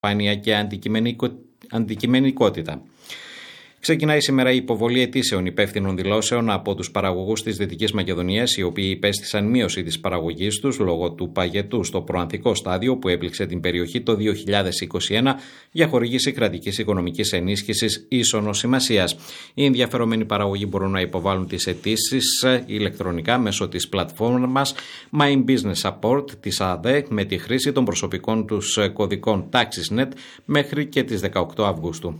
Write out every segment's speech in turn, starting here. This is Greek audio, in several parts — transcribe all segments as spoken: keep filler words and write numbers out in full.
διαφάνεια και αντικειμενικο... αντικειμενικότητα. Ξεκινάει σήμερα η υποβολή αιτήσεων υπεύθυνων δηλώσεων από τους παραγωγούς της Δυτικής Μακεδονίας, οι οποίοι υπέστησαν μείωση της παραγωγής τους λόγω του παγετού στο προανθικό στάδιο που έπληξε την περιοχή το δύο χιλιάδες είκοσι ένα για χορήγηση κρατικής οικονομικής ενίσχυσης ίσονος σημασίας. Οι ενδιαφερόμενοι παραγωγοί μπορούν να υποβάλουν τις αιτήσεις ηλεκτρονικά μέσω της πλατφόρμας My Business Support της ΑΔΕ με τη χρήση των προσωπικών τους κωδικών TaxisNet μέχρι και τις δεκαοκτώ Αυγούστου.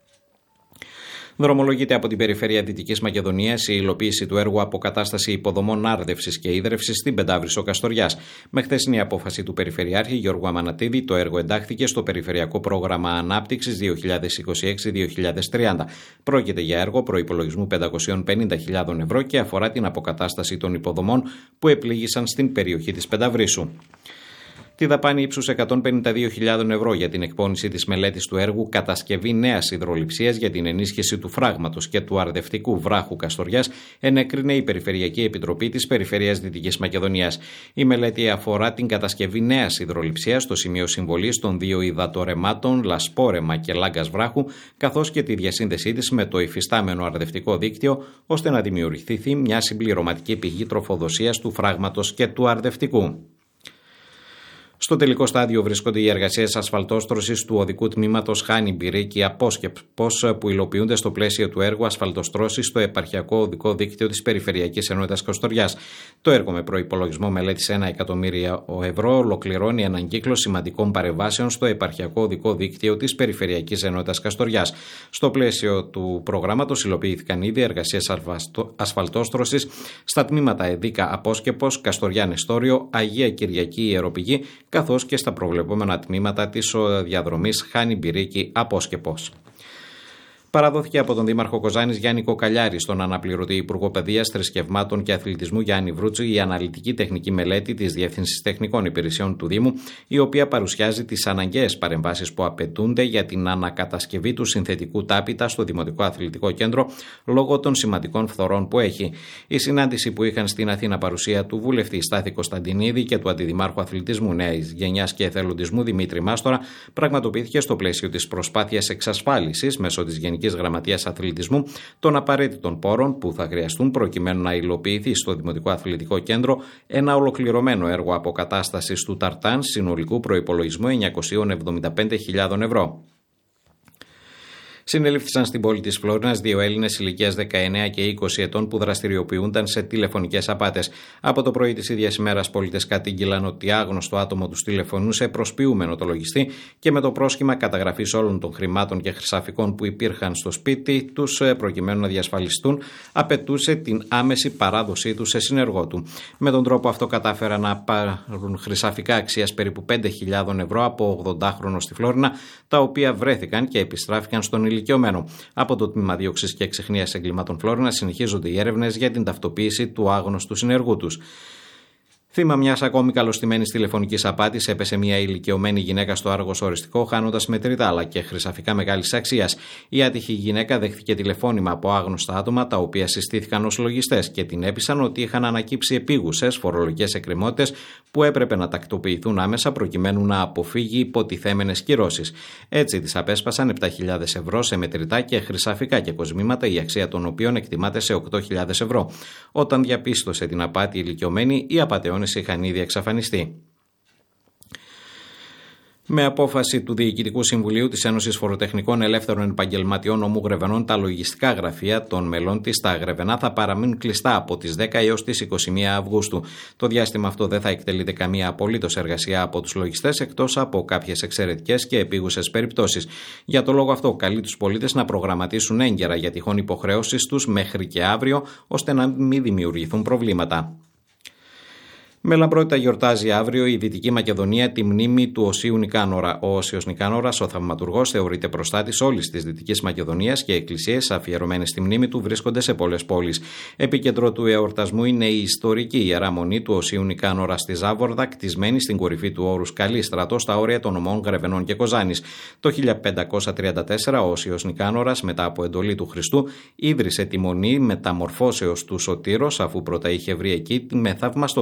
Δρομολογείται από την περιφέρεια Δυτικής Μακεδονίας η υλοποίηση του έργου αποκατάσταση υποδομών άρδευσης και ίδρευσης στην Πεντάβρυσσο Καστοριάς. Με χθεσινή απόφαση του Περιφερειάρχη Γιώργου Αμανατίδη, το έργο εντάχθηκε στο Περιφερειακό Πρόγραμμα Ανάπτυξης δύο χιλιάδες είκοσι έξι με δύο χιλιάδες τριάντα. Πρόκειται για έργο προϋπολογισμού πεντακόσιες πενήντα χιλιάδες ευρώ και αφορά την αποκατάσταση των υποδομών που επλήγησαν στην περιοχή της Πενταβρύσσου. Τη δαπάνη ύψους εκατόν πενήντα δύο χιλιάδες ευρώ για την εκπόνηση της μελέτης του έργου κατασκευή νέας υδρολειψίας για την ενίσχυση του φράγματος και του αρδευτικού βράχου Καστοριάς ενέκρινε η Περιφερειακή Επιτροπή της Περιφέρειας Δυτικής Μακεδονίας. Η μελέτη αφορά την κατασκευή νέας υδρολειψίας στο σημείο συμβολής των δύο υδατορεμάτων Λασπόρεμα και Λάγκας Βράχου, καθώς και τη διασύνδεσή της με το υφιστάμενο αρδευτικό δίκτυο, ώστε να δημιουργηθεί μια συμπληρωματική πηγή τροφοδοσίας του φράγματος και του αρδευτικού. Στο τελικό στάδιο βρίσκονται οι εργασίες ασφαλτόστρωσης του οδικού τμήματος Χάνη Μπυρίκη Απόσκεπος που υλοποιούνται στο πλαίσιο του έργου ασφαλτοστρώσης στο επαρχιακό οδικό δίκτυο της Περιφερειακής Ενότητας Καστοριάς. Το έργο με προϋπολογισμό μελέτης ένα εκατομμύριο ευρώ ολοκληρώνει έναν κύκλο σημαντικών παρεμβάσεων στο επαρχιακό οδικό δίκτυο της Περιφερειακής Ενότητας Καστοριάς. Στο πλαίσιο του προγράμματος υλοποιήθηκαν ήδη εργασίες ασφαλτόστρωσης στα τμήματα Εδίκα Απόσκεπος, Καστοριά Νεστόριο, Αγία Κυριακή Ιεροπηγή, καθώς και στα προβλεπόμενα τμήματα της διαδρομής Χάνη Μπυρίκη Απόσκεπος. Παραδόθηκε από τον Δήμαρχο Κοζάνης Γιάννη Κοκαλιάρη στον αναπληρωτή Υπουργό Παιδείας, Θρησκευμάτων και Αθλητισμού Γιάννη Βρούτση η αναλυτική τεχνική μελέτη της Διεύθυνσης Τεχνικών Υπηρεσιών του Δήμου, η οποία παρουσιάζει τις αναγκαίες παρεμβάσεις που απαιτούνται για την ανακατασκευή του συνθετικού τάπητα στο Δημοτικό Αθλητικό Κέντρο λόγω των σημαντικών φθορών που έχει. Η συνάντηση που είχαν στην Αθήνα παρουσία του βουλευτή Στάθη Κωνσταντινίδη και του Αντιδημάρχου Αθλητισμού Νέας Γενιάς και Εθελοντισμού Δημήτρη Μάστορα πραγματοποιήθηκε στο πλαίσιο της προσπάθειας εξασφάλισης μέσω της Γενικής Γραμματείας Αθλητισμού των απαραίτητων πόρων που θα χρειαστούν προκειμένου να υλοποιηθεί στο Δημοτικό Αθλητικό Κέντρο ένα ολοκληρωμένο έργο αποκατάστασης του ταρτάν συνολικού προϋπολογισμού εννιακόσιες εβδομήντα πέντε χιλιάδες ευρώ. Συνελήφθησαν στην πόλη της Φλόρινας δύο Έλληνες ηλικίας δεκαεννέα και είκοσι ετών που δραστηριοποιούνταν σε τηλεφωνικές απάτες. Από το πρωί της ίδιας ημέρας, πολίτες κατήγγειλαν ότι άγνωστο άτομο τους τηλεφωνούσε προσποιούμενο το λογιστή και με το πρόσχημα καταγραφής όλων των χρημάτων και χρυσαφικών που υπήρχαν στο σπίτι τους, προκειμένου να διασφαλιστούν, απαιτούσε την άμεση παράδοσή του σε συνεργό του. Με τον τρόπο αυτό κατάφεραν να πάρουν χρυσαφικά αξίας περίπου πέντε χιλιάδες ευρώ από ογδοντάχρονο στη Φλόρινα, τα οποία βρέθηκαν και επιστράφηκαν στον ηλικιωμένο. Από το Τμήμα Δίωξης και Εξιχνίας Εγκλημάτων Φλόρινα συνεχίζονται οι έρευνες για την ταυτοποίηση του άγνωστου συνεργού τους. Θύμα μιας ακόμη καλωστημένης τηλεφωνικής απάτης έπεσε μια ηλικιωμένη γυναίκα στο Άργος οριστικό, χάνοντας μετρητά αλλά και χρυσαφικά μεγάλης αξίας. Η άτυχη γυναίκα δέχθηκε τηλεφώνημα από άγνωστα άτομα, τα οποία συστήθηκαν ως λογιστές και την έπεισαν ότι είχαν ανακύψει επίγουσες φορολογικές εκκρεμότητες που έπρεπε να τακτοποιηθούν άμεσα προκειμένου να αποφύγει υποτιθέμενες κυρώσεις. Έτσι της απέσπασαν επτά χιλιάδες ευρώ σε μετρητά και χρυσαφικά και κοσμήματα, η αξία των οποίων εκτιμάται σε οκτώ χιλιάδες ευρώ. Όταν διαπίστωσε την απάτη ηλικιωμένη, οι απατεώνες είχαν ήδη εξαφανιστεί. Με απόφαση του Διοικητικού Συμβουλίου της Ένωσης Φοροτεχνικών Ελεύθερων Επαγγελματιών Ομού Γρεβενών, τα λογιστικά γραφεία των μελών της στα Γρεβενά θα παραμείνουν κλειστά από τις δέκα έως τις είκοσι μία Αυγούστου. Το διάστημα αυτό δεν θα εκτελείται καμία απολύτως εργασία από τους λογιστές, εκτός από κάποιες εξαιρετικές και επίγουσες περιπτώσεις. Για το λόγο αυτό, καλεί τους πολίτες να προγραμματίσουν έγκαιρα για τυχόν υποχρεώσεις τους μέχρι και αύριο, ώστε να μην δημιουργηθούν προβλήματα. Με λαμπρότητα γιορτάζει αύριο η Δυτική Μακεδονία τη μνήμη του Οσίου Νικάνορα. Ο Όσιος Νικάνορας, ο θαυματουργός, θεωρείται προστάτης όλης της Δυτικής Μακεδονίας και εκκλησίες αφιερωμένες στη μνήμη του βρίσκονται σε πολλές πόλεις. Επίκεντρο του εορτασμού είναι η ιστορική ιερά μονή του Οσίου Νικάνορα στη Ζάβορδα, κτισμένη στην κορυφή του όρους Καλίστρατο, στα όρια των ομών Γρεβενών και Κοζάνης. Το χίλια πεντακόσια τριάντα τέσσερα ο Όσιος Νικάνορας, μετά από εντολή του Χριστού, ίδρυσε τη μονή μεταμορφώσεως του Σωτήρος, αφού πρώτα είχε βρει εκεί με θαυμαστό τρόπο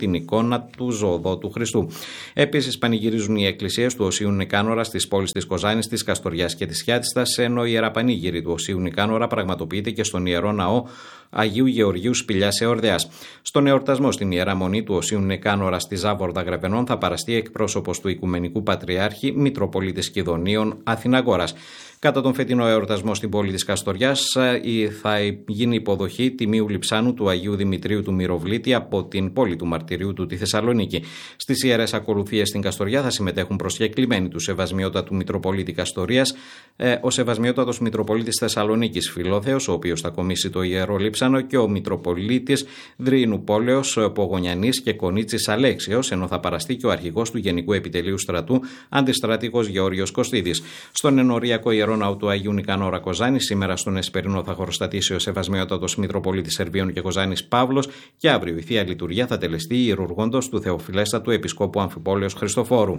την εικόνα του Ζωοδότου Χριστού. Επίσης, πανηγυρίζουν οι εκκλησίες του Οσίου Νικάνορα στις πόλεις της Κοζάνης, της Καστοριάς και της Χιάτιστας, ενώ η ιεραπανήγυρη του Οσίου Νικάνορα πραγματοποιείται και στον Ιερό Ναό Αγίου Γεωργίου Σπηλιάς Εορδαίας. Στον εορτασμό στην Ιερά Μονή του Οσίου Νικάνορα στη Ζάβορδα Γρεβενών θα παραστεί εκπρόσωπος του Οικουμενικού Πατριάρχη Μητροπολίτης Κιδωνίων Αθηναγόρας. Κατά τον φετινό εορτασμό στην πόλη της Καστοριάς θα γίνει υποδοχή τιμίου λειψάνου του Αγίου Δημητρίου του Μυροβλήτη από την πόλη του Μαρτυρίου του τη Θεσσαλονίκη. Στις ιερές ακολουθίες στην Καστοριά θα συμμετέχουν προσκεκλημένοι του Σεβασμιότατου Μητροπολίτη Καστορίας, ε, ο Σεβασμιότατος Μητροπολίτης Θεσσαλονίκης Φιλόθεος, ο οποίος θα κομίσει το ιερό λείψανο, και ο Μητροπολίτης Δρύινου Πόλεως Πογονιανής και Κονίτσης Αλέξιος, ενώ θα παραστεί και ο αρχηγός του Γενικού Επιτελείου Στρατού, αντιστράτηγος Γεώργιος Κωστίδης. Στον ενοριακό Ιερό Ναό του Αγίου Νικανόρα Κοζάνη, σήμερα στον Εσπερινό θα χωροστατήσει ο Σεβασμιότατος Μητροπολίτης Σερβίων και Κοζάνης Παύλος, και αύριο η θεία λειτουργία θα τελεστεί ιερουργώντος του Θεοφιλέστατου Επισκόπου Αμφιπόλεως Χριστοφόρου.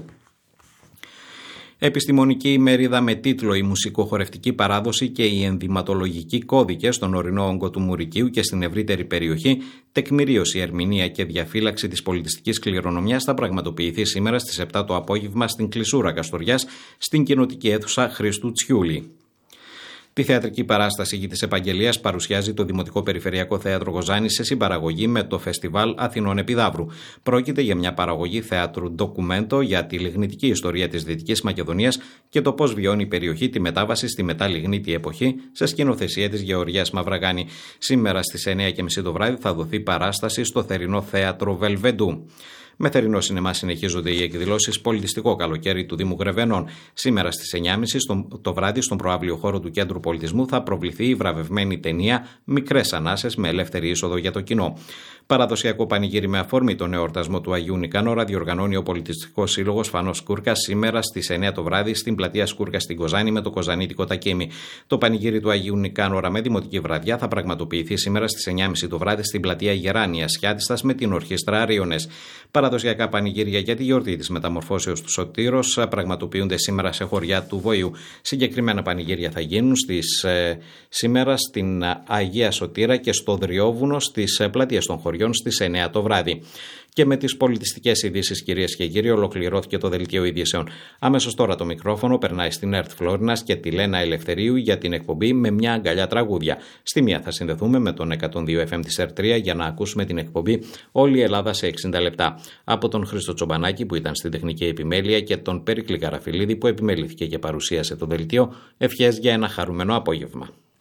Επιστημονική ημερίδα με τίτλο «Η μουσικοχορευτική παράδοση και οι ενδυματολογικοί κώδικες στον ορεινό όγκο του Μουρικίου και στην ευρύτερη περιοχή, τεκμηρίωση, ερμηνεία και διαφύλαξη της πολιτιστικής κληρονομιάς» θα πραγματοποιηθεί σήμερα στις επτά το απόγευμα στην Κλεισούρα Καστοριάς, στην κοινοτική αίθουσα Χρήστου Τσιούλη. Τη θεατρική παράσταση Γη της Επαγγελίας παρουσιάζει το Δημοτικό Περιφερειακό Θέατρο Κοζάνης σε συμπαραγωγή με το Φεστιβάλ Αθηνών Επιδαύρου. Πρόκειται για μια παραγωγή θεάτρου ντοκουμέντο για τη λιγνητική ιστορία της Δυτικής Μακεδονίας και το πώς βιώνει η περιοχή τη μετάβαση στη μεταλιγνήτη εποχή, σε σκηνοθεσία της Γεωργίας Μαυραγάνη. Σήμερα στις εννιά και μισή το βράδυ θα δοθεί παράσταση στο θερινό θέατρο Βελβεντού. Με θερινό σινεμά συνεχίζονται οι εκδηλώσεις Πολιτιστικό Καλοκαίρι του Δήμου Γρεβενών. Σήμερα στις εννιά και μισή το βράδυ, στον προαύλιο χώρο του Κέντρου Πολιτισμού, θα προβληθεί η βραβευμένη ταινία Μικρές Ανάσες με ελεύθερη είσοδο για το κοινό. Παραδοσιακό πανηγύρι με αφορμή τον εορτασμό του Αγίου Νικάνορα διοργανώνει ο Πολιτιστικός Σύλλογος Φανός Σκούρκας σήμερα στις εννιά το βράδυ στην πλατεία Σκούρκα στην Κοζάνη με το κοζανίτικο τακίμι. Το πανηγύρι του Αγίου Νικάνορα με δημοτική βραδιά θα πραγματοποιηθεί σήμερα στις εννιά και μισή το βράδυ στην πλατεία Γεράνιας Χιάτιστας με την ορχήστρα Αρίωνες. Παραδοσιακά πανηγύρια για τη γιορτή της Μεταμορφώσεως του Σωτήρος πραγματοποιούνται σήμερα σε χωριά του Βοηού. Συγκεκριμένα πανηγύρια θα γίνουν στις, ε, σήμερα στην Αγία Σωτήρα και στο Δριόβουνο στις πλατείες των χωριών στις εννιά το βράδυ. Και με τις πολιτιστικές ειδήσεις, κυρίες και κύριοι, ολοκληρώθηκε το δελτίο ειδήσεων. Αμέσως τώρα το μικρόφωνο περνάει στην ΕΡΤ Φλόρινας και τη Λένα Ελευθερίου για την εκπομπή Με μια αγκαλιά τραγούδια. Στη μία θα συνδεθούμε με τον εκατόν δύο εφ εμ της ΕΡΤ τρία για να ακούσουμε την εκπομπή Όλη η Ελλάδα σε εξήντα λεπτά. Από τον Χρήστο Τσομπανάκη που ήταν στην τεχνική επιμέλεια και τον Πέρικλη Καραφιλίδη που επιμελήθηκε και παρουσίασε το δελτίο, ευχές για ένα χαρούμενο απόγευμα.